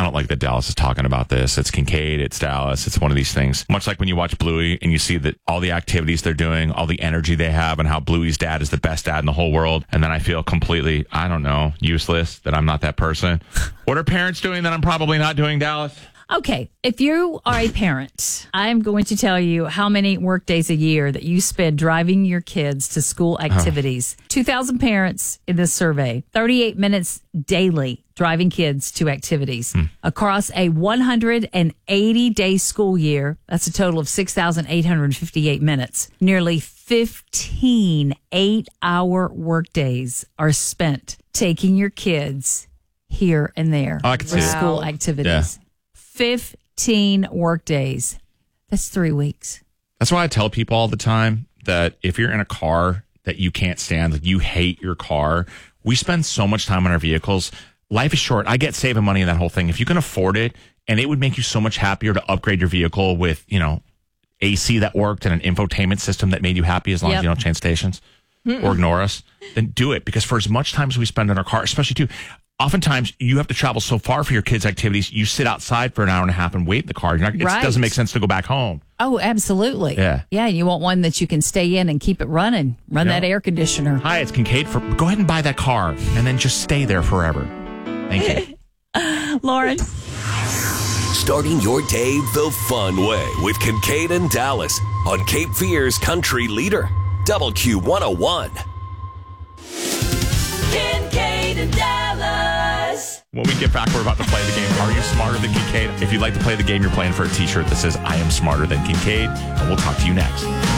don't like that Dallas is talking about this. It's Kincaid, it's Dallas, it's one of these things. Much like when you watch Bluey and you see that all the activities they're doing, all the energy they have, and how Bluey's dad is the best dad in the whole world. And then I feel completely, I don't know, useless, that I'm not that person. What are parents doing that I'm probably not doing, Dallas? Okay, if you are a parent, I'm going to tell you how many work days a year that you spend driving your kids to school activities. 2,000 parents in this survey, 38 minutes daily driving kids to activities. Across a 180-day school year, that's a total of 6,858 minutes. Nearly 15 8-hour work days are spent taking your kids here and there I can for see it. school activities. Yeah. 15 work days. That's 3 weeks. That's why I tell people all the time that if you're in a car that you can't stand, like you hate your car, we spend so much time on our vehicles. Life is short. I get saving money in that whole thing. If you can afford it, and it would make you so much happier to upgrade your vehicle with, AC that worked and an infotainment system that made you happy as long as you don't change stations or ignore us, then do it. Because for as much time as we spend in our car, especially too, oftentimes you have to travel so far for your kids' activities. You sit outside for an hour and a half and wait in the car. It doesn't make sense to go back home. Oh, absolutely. Yeah. Yeah, you want one that you can stay in and keep it running. Run that air conditioner. Hi, it's Kincaid. Go ahead and buy that car and then just stay there forever. Thank you. Lauren. Starting your day the fun way with Kincaid and Dallas on Cape Fear's Country Leader, WQ101. Kincaid and Dallas. When we get back, we're about to play the game. Are you smarter than Kincaid? If you'd like to play the game, you're playing for a t-shirt that says I am smarter than Kincaid. And we'll talk to you next.